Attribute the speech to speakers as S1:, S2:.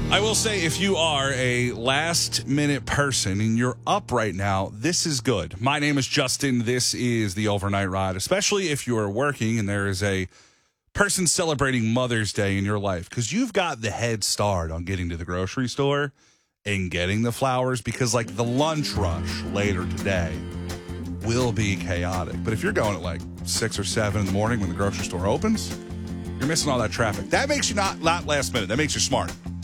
S1: I will say, if you are a last-minute person and you're up right now, this is good. My name is Justin. This is the Overnight Ride, especially if you are working and there is a person celebrating Mother's Day in your life, because you've got the head start on getting to the grocery store and getting the flowers, because, like, the lunch rush later today will be chaotic. But if you're going at, like, 6 or 7 in the morning when the grocery store opens, you're missing all that traffic. That makes you not last minute. That makes you smart.